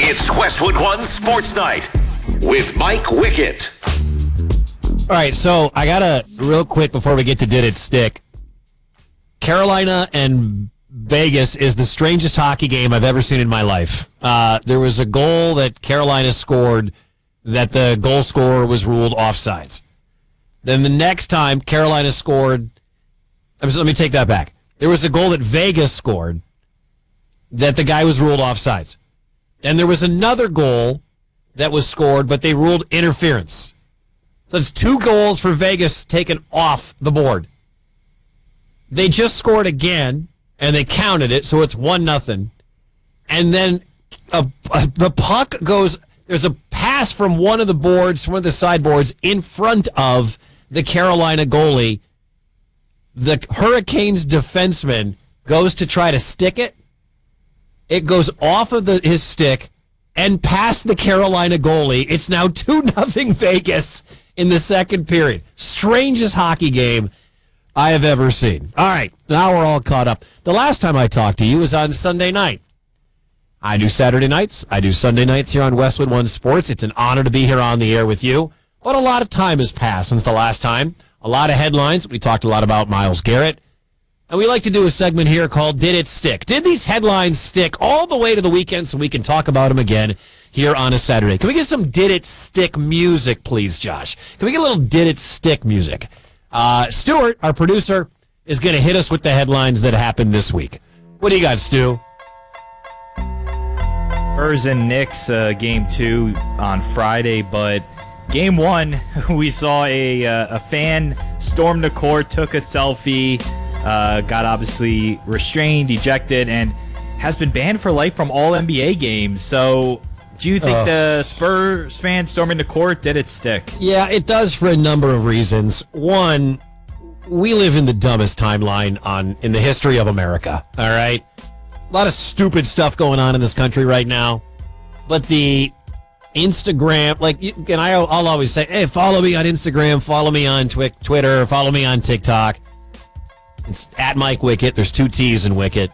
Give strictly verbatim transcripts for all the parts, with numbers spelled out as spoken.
It's Westwood One Sports Night with Mike Wickett. All right, so I got to, real quick before we get to Did It Stick, Carolina and Vegas is the strangest hockey game I've ever seen in my life. Uh, there was a goal that Carolina scored that the goal scorer was ruled offsides. Then the next time Carolina scored, I'm sorry, let me take that back. There was a goal that Vegas scored that the guy was ruled offsides. And there was another goal that was scored, but they ruled interference. So it's two goals for Vegas taken off the board. They just scored again, and they counted it, so it's one nothing. And then a, a, the puck goes, there's a pass from one of the boards, one of the sideboards, in front of the Carolina goalie. The Hurricanes defenseman goes to try to stick it. It goes off of the, his stick and past the Carolina goalie. It's now two nothing Vegas in the second period. Strangest hockey game I have ever seen. All right, now we're all caught up. The last time I talked to you was on Sunday night. I do Saturday nights. I do Sunday nights here on Westwood One Sports. It's an honor to be here on the air with you. But a lot of time has passed since the last time. A lot of headlines. We talked a lot about Myles Garrett. And we like to do a segment here called Did It Stick? Did these headlines stick all the way to the weekend so we can talk about them again here on a Saturday? Can we get some Did It Stick music, please, Josh? Can we get a little Did It Stick music? Uh, Stuart, our producer, is going to hit us with the headlines that happened this week. What do you got, Stu? Spurs and Knicks uh, game two on Friday, but game one, we saw a, uh, a fan storm the court, took a selfie, Uh, got obviously restrained, ejected, and has been banned for life from all N B A games. So, do you think uh, the Spurs fan storming the court did it stick? Yeah, it does for a number of reasons. One, we live in the dumbest timeline on in the history of America. All right, a lot of stupid stuff going on in this country right now. But the Instagram, like, and I, I'll always say, hey, follow me on Instagram, follow me on twi- Twitter, follow me on TikTok. It's at Mike Wickett. There's two T's in Wickett.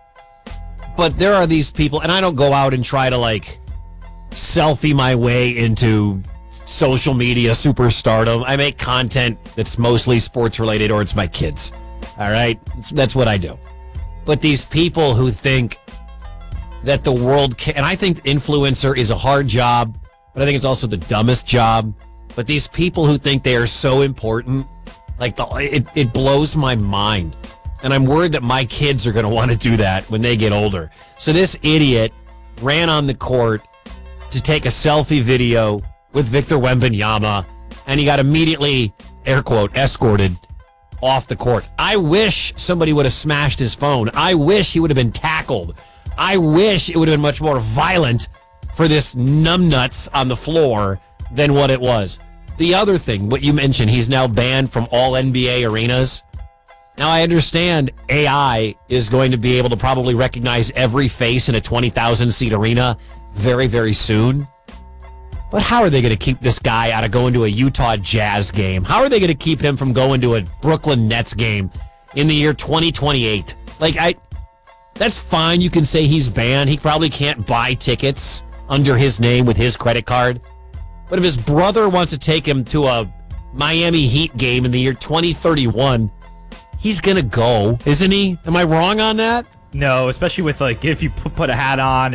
But there are these people, and I don't go out and try to, like, selfie my way into social media superstardom. I make content that's mostly sports-related, or it's my kids. All right? It's, that's what I do. But these people who think that the world can, and I think influencer is a hard job, but I think it's also the dumbest job. But these people who think they are so important, like, the, it, it blows my mind. And I'm worried that my kids are going to want to do that when they get older. So this idiot ran on the court to take a selfie video with Victor Wembanyama, and he got immediately, air quote, escorted off the court. I wish somebody would have smashed his phone. I wish he would have been tackled. I wish it would have been much more violent for this numbnuts on the floor than what it was. The other thing, what you mentioned, he's now banned from all N B A arenas. Now, I understand A I is going to be able to probably recognize every face in a twenty thousand seat arena very, very soon. But how are they going to keep this guy out of going to a Utah Jazz game? How are they going to keep him from going to a Brooklyn Nets game in the year twenty twenty-eight? Like, I, that's fine. You can say he's banned. He probably can't buy tickets under his name with his credit card. But if his brother wants to take him to a Miami Heat game in the year twenty thirty-one, he's going to go, isn't he? Am I wrong on that? No, especially with, like, if you put a hat on